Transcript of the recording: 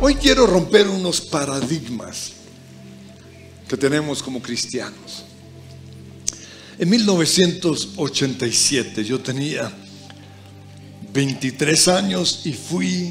Hoy quiero romper unos paradigmas que tenemos como cristianos. En 1987 yo tenía 23 años y fui